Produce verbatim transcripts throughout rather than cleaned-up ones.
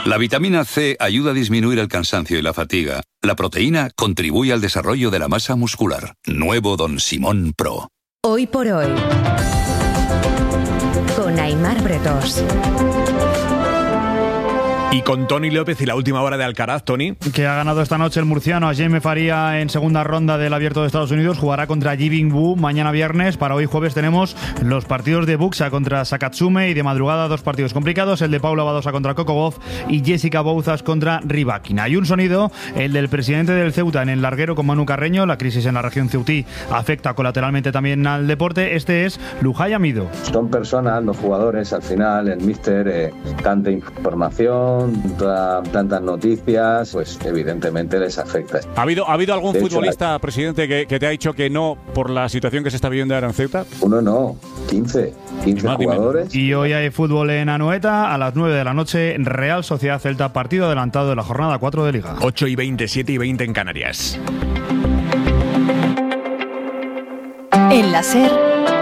La vitamina C ayuda a disminuir el cansancio y la fatiga. La proteína contribuye al desarrollo de la masa muscular. Nuevo Don Simón Pro. Hoy por hoy, con Aimar Bretós. Y con Toni López y la última hora de Alcaraz, Toni. Que ha ganado esta noche el murciano a Jaime Faría en segunda ronda del Abierto de Estados Unidos. Jugará contra Ji Bing Wu mañana viernes. Para hoy jueves tenemos los partidos de Buxa contra Sakatsume y de madrugada dos partidos complicados. El de Paula Badosa contra Coco Gauff y Jessica Bouzas contra Rybakina. Y un sonido, el del presidente del Ceuta en el larguero con Manu Carreño. La crisis en la región ceutí afecta colateralmente también al deporte. Este es Lujay Amido. Son personas, los jugadores, al final, el míster, eh, tanta información, Toda, tantas noticias, pues evidentemente les afecta. ¿Ha habido, ¿ha habido algún de futbolista, hecho, la... presidente, que, que te ha dicho que no por la situación que se está viviendo ahora en Ceuta? Uno no, quince, quince no, jugadores. Y hoy hay fútbol en Anoeta a las nueve de la noche, Real Sociedad Celta, partido adelantado de la jornada cuatro de Liga. ocho y veinte, siete y veinte en Canarias. En la SER,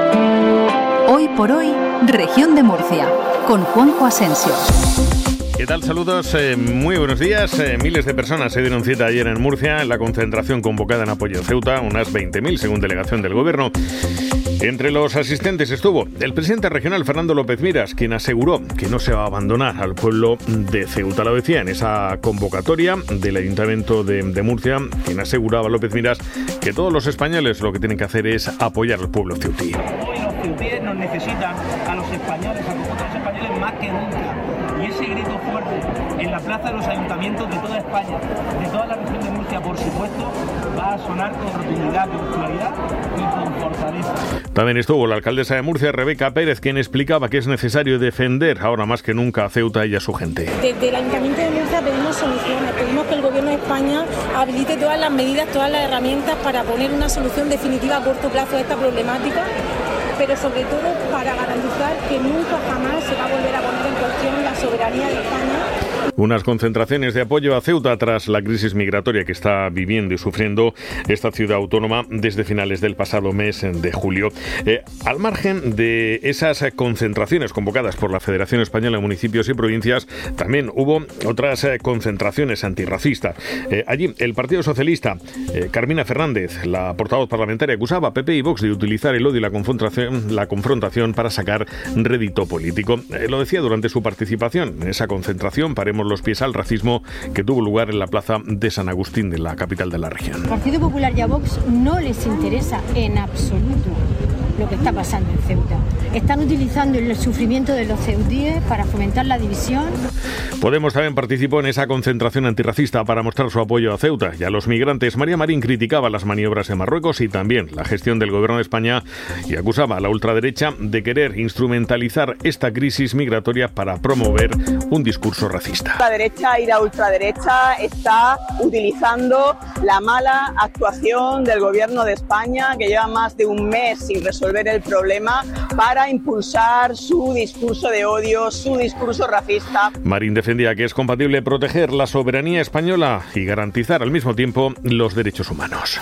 hoy por hoy, Región de Murcia, con Juanjo Asensio. ¿Qué tal? Saludos, eh, muy buenos días. Eh, miles de personas se dieron cita ayer en Murcia en la concentración convocada en apoyo a Ceuta, unas veinte mil según delegación del Gobierno. Entre los asistentes estuvo el presidente regional Fernando López Miras, quien aseguró que no se va a abandonar al pueblo de Ceuta. Lo decía en esa convocatoria del Ayuntamiento de, de Murcia, quien aseguraba López Miras que todos los españoles lo que tienen que hacer es apoyar al pueblo ceutí. Hoy los ceutíes nos necesitan a los españoles, a nosotros los españoles más que nunca. Y ese grito fuerte en la plaza de los ayuntamientos de toda España, de toda la región de Murcia, por supuesto, va a sonar con rotundidad, con claridad y con fortaleza. También estuvo la alcaldesa de Murcia, Rebeca Pérez, quien explicaba que es necesario defender ahora más que nunca a Ceuta y a su gente. Desde el Ayuntamiento de Murcia pedimos soluciones, pedimos que el Gobierno de España habilite todas las medidas, todas las herramientas para poner una solución definitiva a corto plazo a esta problemática, pero sobre todo para garantizar que nunca jamás se va a volver a poner en cuestión la soberanía de España. Unas concentraciones de apoyo a Ceuta tras la crisis migratoria que está viviendo y sufriendo esta ciudad autónoma desde finales del pasado mes de julio. Eh, al margen de esas concentraciones convocadas por la Federación Española de Municipios y Provincias, también hubo otras eh, concentraciones antirracistas. Eh, allí el Partido Socialista, eh, Carmina Fernández, la portavoz parlamentaria, acusaba a P P y Vox de utilizar el odio y la confrontación, la confrontación para sacar rédito político. Eh, lo decía durante su participación en esa concentración Paremos los pies al racismo que tuvo lugar en la plaza de San Agustín de la capital de la región. Al Partido Popular y a Vox no les interesa en absoluto lo que está pasando en Ceuta. Están utilizando el sufrimiento de los ceutíes para fomentar la división. Podemos también participó en esa concentración antirracista para mostrar su apoyo a Ceuta y a los migrantes. María Marín criticaba las maniobras en Marruecos y también la gestión del Gobierno de España y acusaba a la ultraderecha de querer instrumentalizar esta crisis migratoria para promover un discurso racista. La derecha y la ultraderecha está utilizando la mala actuación del Gobierno de España, que lleva más de un mes sin resolver el problema, para impulsar su discurso de odio, su discurso racista. Marín defendía que es compatible proteger la soberanía española y garantizar al mismo tiempo los derechos humanos.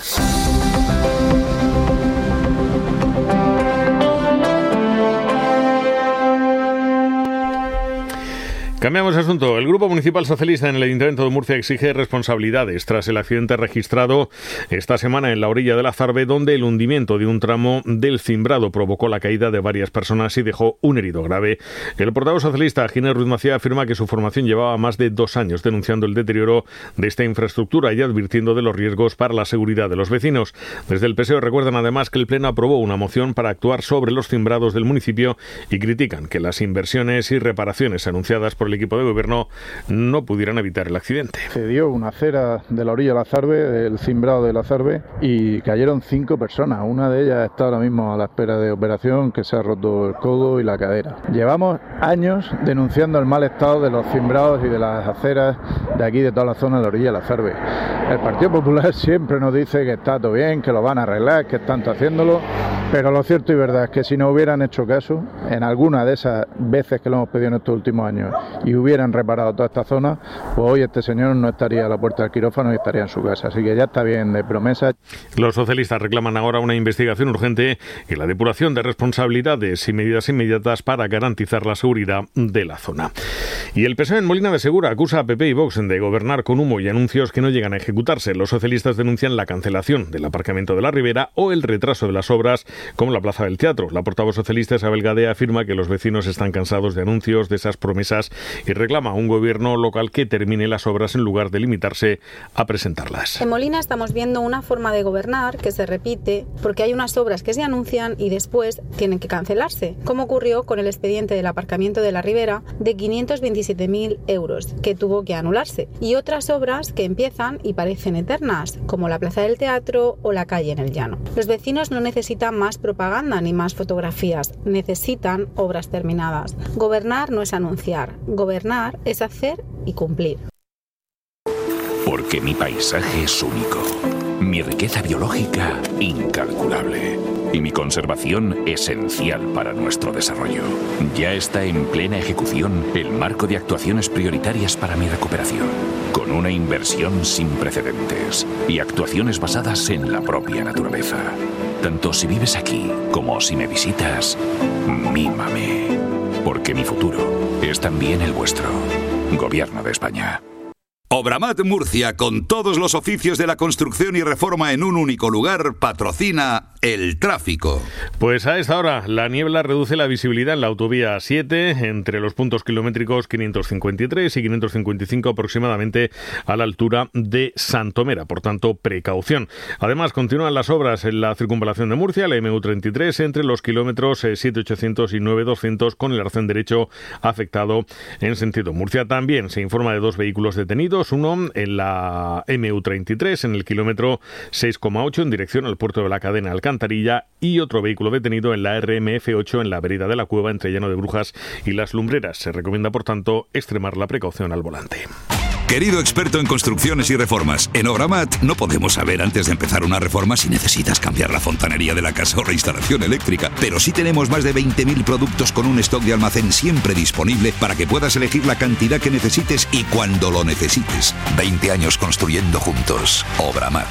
Cambiamos de asunto. El Grupo Municipal Socialista en el Ayuntamiento de Murcia exige responsabilidades tras el accidente registrado esta semana en la orilla del Azarbe, donde el hundimiento de un tramo del cimbrado provocó la caída de varias personas y dejó un herido grave. El portavoz socialista, Ginés Ruiz Macía, afirma que su formación llevaba más de dos años denunciando el deterioro de esta infraestructura y advirtiendo de los riesgos para la seguridad de los vecinos. Desde el P S O E recuerdan además que el Pleno aprobó una moción para actuar sobre los cimbrados del municipio y critican que las inversiones y reparaciones anunciadas por el equipo de gobierno no pudieran evitar el accidente. Se dio una acera de la orilla del Azarbe, del cimbrado del Azarbe, y cayeron cinco personas. Una de ellas está ahora mismo a la espera de operación, que se ha roto el codo y la cadera. Llevamos años denunciando el mal estado de los cimbrados y de las aceras de aquí, de toda la zona de la orilla del Azarbe. El Partido Popular siempre nos dice que está todo bien, que lo van a arreglar, que están haciéndolo, pero lo cierto y verdad es que si no hubieran hecho caso, en alguna de esas veces que lo hemos pedido en estos últimos años, y hubieran reparado toda esta zona, pues hoy este señor no estaría a la puerta del quirófano y estaría en su casa. Así que ya está bien de promesas. Los socialistas reclaman ahora una investigación urgente y la depuración de responsabilidades y medidas inmediatas para garantizar la seguridad de la zona. Y el P S O E en Molina de Segura acusa a P P y Vox de gobernar con humo y anuncios que no llegan a ejecutarse. Los socialistas denuncian la cancelación del aparcamiento de la Ribera o el retraso de las obras como la Plaza del Teatro. La portavoz socialista Isabel Gadea afirma que los vecinos están cansados de anuncios, de esas promesas, y reclama un gobierno local que termine las obras en lugar de limitarse a presentarlas. En Molina estamos viendo una forma de gobernar que se repite porque hay unas obras que se anuncian y después tienen que cancelarse, como ocurrió con el expediente del aparcamiento de la Ribera de quinientos veintisiete mil euros, que tuvo que anularse, y otras obras que empiezan y parecen eternas, como la Plaza del Teatro o la calle en el Llano. Los vecinos no necesitan más propaganda ni más fotografías, necesitan obras terminadas. Gobernar no es anunciar, gobernar es hacer y cumplir. Porque mi paisaje es único, mi riqueza biológica incalculable y mi conservación esencial para nuestro desarrollo. Ya está en plena ejecución el marco de actuaciones prioritarias para mi recuperación, con una inversión sin precedentes y actuaciones basadas en la propia naturaleza. Tanto si vives aquí como si me visitas, mímame, porque mi futuro es también el vuestro. Gobierno de España. Obramat Murcia, con todos los oficios de la construcción y reforma en un único lugar, patrocina el tráfico. Pues a esta hora la niebla reduce la visibilidad en la autovía siete entre los puntos kilométricos quinientos cincuenta y tres y quinientos cincuenta y cinco aproximadamente a la altura de Santomera, por tanto precaución. Además continúan las obras en la circunvalación de Murcia, la M U treinta y tres, entre los kilómetros siete ochocientos y nueve doscientos, con el arcén derecho afectado en sentido Murcia. También se informa de dos vehículos detenidos, uno en la M U treinta y tres en el kilómetro seis coma ocho en dirección al puerto de la Cadena Alcantarilla, y otro vehículo detenido en la R M F ocho en la vereda de la Cueva entre Llano de Brujas y Las Lumbreras. Se recomienda, por tanto, extremar la precaución al volante. Querido experto en construcciones y reformas, en Obramat no podemos saber antes de empezar una reforma si necesitas cambiar la fontanería de la casa o la instalación eléctrica, pero sí tenemos más de veinte mil productos con un stock de almacén siempre disponible para que puedas elegir la cantidad que necesites y cuando lo necesites. veinte años construyendo juntos. Obramat.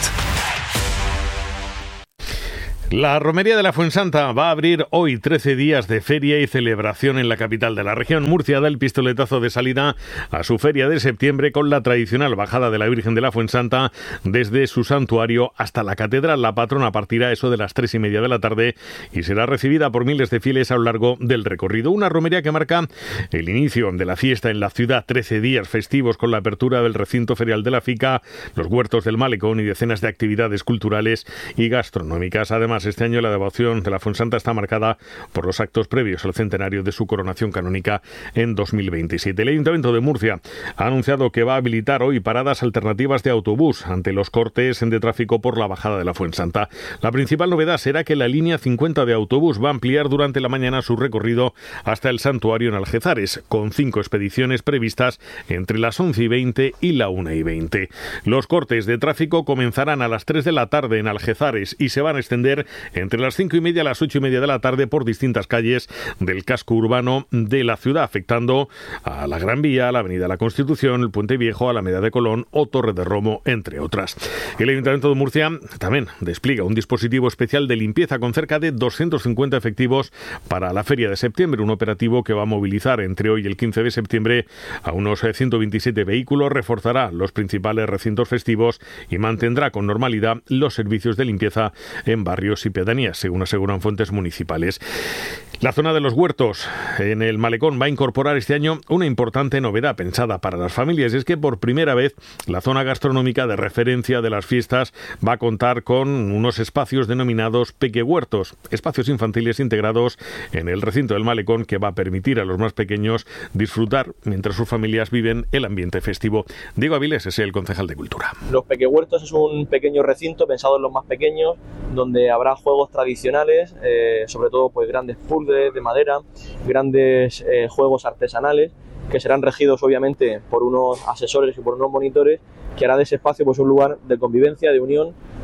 La Romería de la Fuensanta va a abrir hoy trece días de feria y celebración en la capital de la región. Murcia da el pistoletazo de salida a su feria de septiembre con la tradicional bajada de la Virgen de la Fuensanta desde su santuario hasta la catedral. La patrona partirá eso de las tres y media de la tarde y será recibida por miles de fieles a lo largo del recorrido. Una romería que marca el inicio de la fiesta en la ciudad. trece días festivos con la apertura del recinto ferial de la Fica, los huertos del Malecón y decenas de actividades culturales y gastronómicas. Además, este año la devoción de la Fuensanta está marcada por los actos previos al centenario de su coronación canónica en dos mil veintisiete. El Ayuntamiento de Murcia ha anunciado que va a habilitar hoy paradas alternativas de autobús ante los cortes de tráfico por la bajada de la Fuensanta. La principal novedad será que la línea cincuenta de autobús va a ampliar durante la mañana su recorrido hasta el santuario en Algézares, con cinco expediciones previstas entre las once y veinte y la una y veinte. Los cortes de tráfico comenzarán a las tres de la tarde en Algézares y se van a extender entre las cinco y media y las ocho y media de la tarde por distintas calles del casco urbano de la ciudad, afectando a la Gran Vía, a la Avenida de la Constitución, el Puente Viejo, a la Alameda de Colón o Torre de Romo, entre otras. El Ayuntamiento de Murcia también despliega un dispositivo especial de limpieza con cerca de doscientos cincuenta efectivos para la feria de septiembre, un operativo que va a movilizar entre hoy y el quince de septiembre a unos ciento veintisiete vehículos, reforzará los principales recintos festivos y mantendrá con normalidad los servicios de limpieza en barrios y pedanías, según aseguran fuentes municipales. La zona de los huertos en el Malecón va a incorporar este año una importante novedad pensada para las familias, y es que por primera vez la zona gastronómica de referencia de las fiestas va a contar con unos espacios denominados pequehuertos, espacios infantiles integrados en el recinto del Malecón que va a permitir a los más pequeños disfrutar mientras sus familias viven el ambiente festivo. Diego Avilés es el concejal de Cultura. Los pequehuertos es un pequeño recinto pensado en los más pequeños, donde habrá juegos tradicionales, eh, sobre todo pues grandes puzzles de madera, grandes eh, juegos artesanales que serán regidos obviamente por unos asesores y por unos monitores, que hará de ese espacio pues un lugar de convivencia, de unión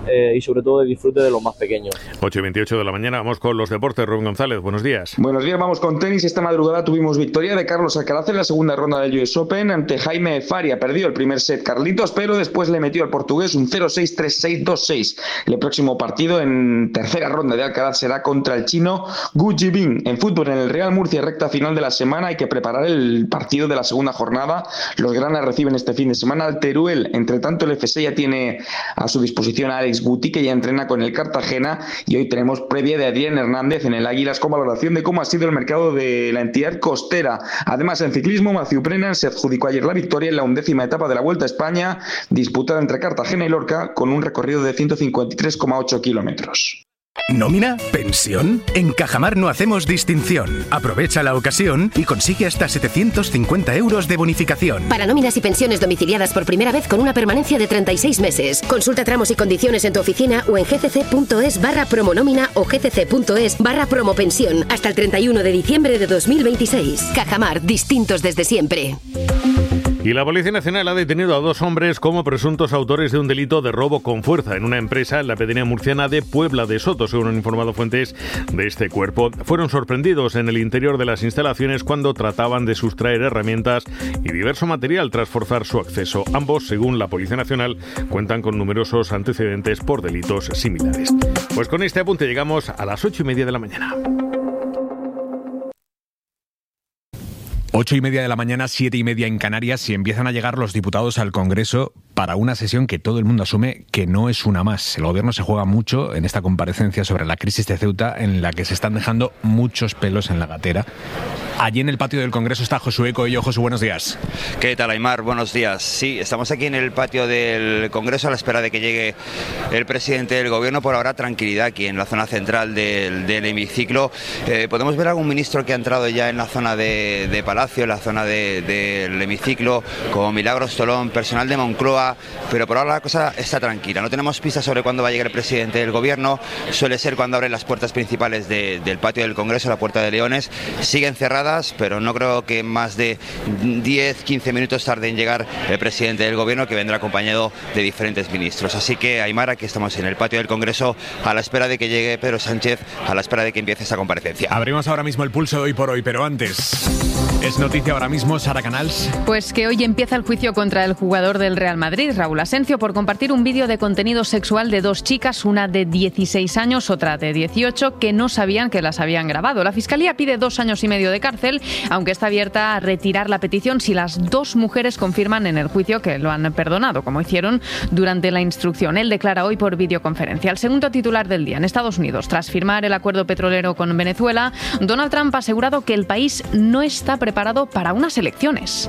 eh, y sobre todo de disfrute de los más pequeños. ocho y veintiocho de la mañana, vamos con los deportes. Rubén González, buenos días. Buenos días, vamos con tenis. Esta madrugada tuvimos victoria de Carlos Alcaraz en la segunda ronda del U S Open ante Jaime Faria. Perdió el primer set Carlitos, pero después le metió al portugués un cero seis, tres seis, dos seis. El próximo partido en tercera ronda de Alcaraz será contra el chino Gu Jibin. En fútbol, en el Real Murcia, recta final de la semana, hay que preparar el partido de la segunda jornada. Los granas reciben este fin de semana al Teruel. Entre tanto, el F S ya tiene a su disposición a Alex Guti, que ya entrena con el Cartagena, y hoy tenemos previa de Adrián Hernández en el Águilas con valoración de cómo ha sido el mercado de la entidad costera. Además, en ciclismo, Matthew Brennan se adjudicó ayer la victoria en la undécima etapa de la Vuelta a España, disputada entre Cartagena y Lorca, con un recorrido de ciento cincuenta y tres coma ocho kilómetros. ¿Nómina? ¿Pensión? En Cajamar no hacemos distinción. Aprovecha la ocasión y consigue hasta setecientos cincuenta euros de bonificación. Para nóminas y pensiones domiciliadas por primera vez con una permanencia de treinta y seis meses. Consulta tramos y condiciones en tu oficina o en gcc.es barra promonómina o gcc.es barra promopensión hasta el treinta y uno de diciembre de dos mil veintiséis. Cajamar, distintos desde siempre. Y la Policía Nacional ha detenido a dos hombres como presuntos autores de un delito de robo con fuerza en una empresa en la pedanía murciana de Puebla de Soto, según han informado fuentes de este cuerpo. Fueron sorprendidos en el interior de las instalaciones cuando trataban de sustraer herramientas y diverso material tras forzar su acceso. Ambos, según la Policía Nacional, cuentan con numerosos antecedentes por delitos similares. Pues con este apunte llegamos a las ocho y media de la mañana. Ocho y media de la mañana, siete y media en Canarias, y empiezan a llegar los diputados al Congreso para una sesión que todo el mundo asume que no es una más. El Gobierno se juega mucho en esta comparecencia sobre la crisis de Ceuta, en la que se están dejando muchos pelos en la gatera. Allí en el patio del Congreso está Josué Coello. Josu, buenos días. ¿Qué tal, Aymar? Buenos días. Sí, estamos aquí en el patio del Congreso a la espera de que llegue el presidente del Gobierno. Por ahora, tranquilidad aquí en la zona central del, del hemiciclo. Eh, podemos ver algún ministro que ha entrado ya en la zona de, de Palacio, en la zona de, del hemiciclo, como Milagros Tolón, personal de Moncloa, pero por ahora la cosa está tranquila. No tenemos pistas sobre cuándo va a llegar el presidente del Gobierno. Suele ser cuando abren las puertas principales de, del patio del Congreso, la Puerta de Leones. Siguen cerradas, pero no creo que más de diez, quince minutos tarde en llegar el presidente del Gobierno, que vendrá acompañado de diferentes ministros. Así que, Aymar, aquí estamos en el patio del Congreso a la espera de que llegue Pedro Sánchez, a la espera de que empiece esta comparecencia. Abrimos ahora mismo el pulso de Hoy por Hoy, pero antes... Es noticia ahora mismo, Sara Canals. Pues que hoy empieza el juicio contra el jugador del Real Madrid, Raúl Asencio, por compartir un vídeo de contenido sexual de dos chicas, una de dieciséis años, otra de dieciocho, que no sabían que las habían grabado. La Fiscalía pide dos años y medio de cárcel, aunque está abierta a retirar la petición si las dos mujeres confirman en el juicio que lo han perdonado, como hicieron durante la instrucción. Él declara hoy por videoconferencia. El segundo titular del día en Estados Unidos. Tras firmar el acuerdo petrolero con Venezuela, Donald Trump ha asegurado que el país no está preparado para unas elecciones.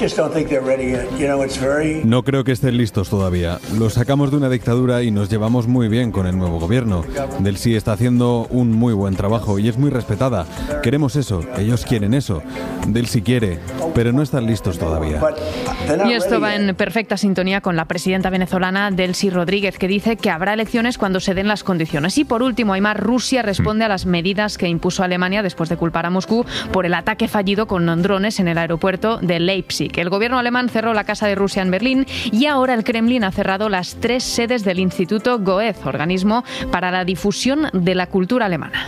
No creo que estén listos todavía. Los sacamos de una dictadura y nos llevamos muy bien con el nuevo gobierno. Delcy está haciendo un muy buen trabajo y es muy respetada. Queremos eso, ellos quieren eso. Delcy quiere, pero no están listos todavía. Y esto va en perfecta sintonía con la presidenta venezolana Delcy Rodríguez, que dice que habrá elecciones cuando se den las condiciones. Y por último, Aymar, Rusia responde a las medidas que impuso Alemania después de culpar a Moscú por el ataque fallido con drones en el aeropuerto de Leipzig. El gobierno alemán cerró la Casa de Rusia en Berlín y ahora el Kremlin ha cerrado las tres sedes del Instituto Goethe, organismo para la difusión de la cultura alemana.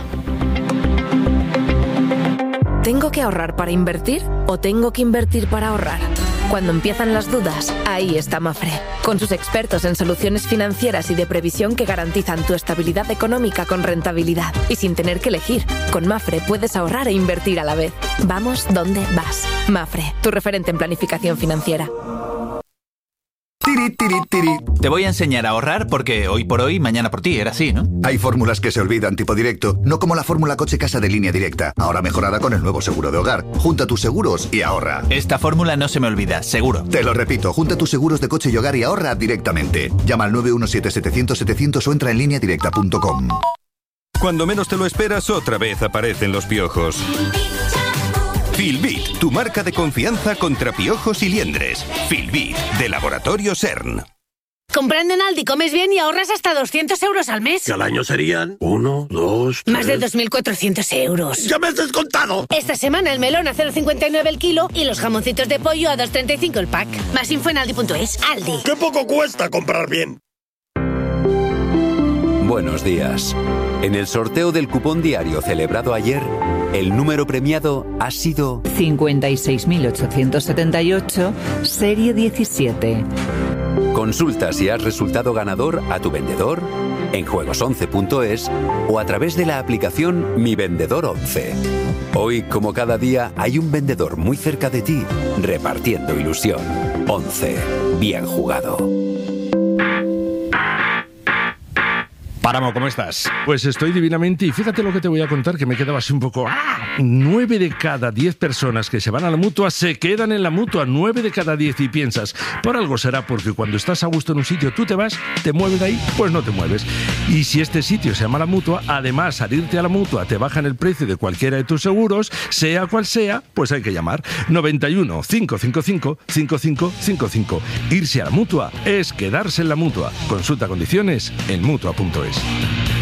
¿Tengo que ahorrar para invertir o tengo que invertir para ahorrar? Cuando empiezan las dudas, ahí está Mafre, con sus expertos en soluciones financieras y de previsión que garantizan tu estabilidad económica con rentabilidad. Y sin tener que elegir, con Mafre puedes ahorrar e invertir a la vez. Vamos donde vas. Mafre, tu referente en planificación financiera. Tiri, tiri, tiri. Te voy a enseñar a ahorrar porque hoy por hoy, mañana por ti, era así, ¿no? Hay fórmulas que se olvidan tipo directo, no como la fórmula coche-casa de Línea Directa, ahora mejorada con el nuevo seguro de hogar. Junta tus seguros y ahorra. Esta fórmula no se me olvida, seguro. Te lo repito, junta tus seguros de coche y hogar y ahorra directamente. Llama al nueve uno siete, setecientos, setecientos o entra en línea directa punto com. Cuando menos te lo esperas, otra vez aparecen los piojos. Filbit, tu marca de confianza contra piojos y liendres. Filbit, de Laboratorio CERN. Comprando en Aldi comes bien y ahorras hasta doscientos euros al mes. Que al año serían uno, dos, tres... Más de dos mil cuatrocientos euros. ¡Ya me has descontado! Esta semana el melón a cero coma cincuenta y nueve el kilo y los jamoncitos de pollo a dos coma treinta y cinco el pack. Más info en aldi punto es. Aldi. ¡Qué poco cuesta comprar bien! Buenos días. En el sorteo del cupón diario celebrado ayer, el número premiado ha sido cincuenta y seis mil ochocientos setenta y ocho, serie diecisiete. Consulta si has resultado ganador a tu vendedor, en juegos once punto es o a través de la aplicación Mi Vendedor once. Hoy, como cada día, hay un vendedor muy cerca de ti, repartiendo ilusión. once. Bien jugado. Páramo, ¿cómo estás? Pues estoy divinamente y fíjate lo que te voy a contar, que me quedaba así un poco... ¡Ah! Nueve de cada diez personas que se van a la Mutua se quedan en la Mutua. Nueve de cada diez, y piensas, por algo será, porque cuando estás a gusto en un sitio tú te vas, te mueves de ahí, pues no te mueves. Y si este sitio se llama la Mutua, además al irte a la Mutua te bajan el precio de cualquiera de tus seguros, sea cual sea, pues hay que llamar. noventa y uno, cinco cinco cinco, cinco cinco cinco cinco. Irse a la Mutua es quedarse en la Mutua. Consulta condiciones en mutua punto es.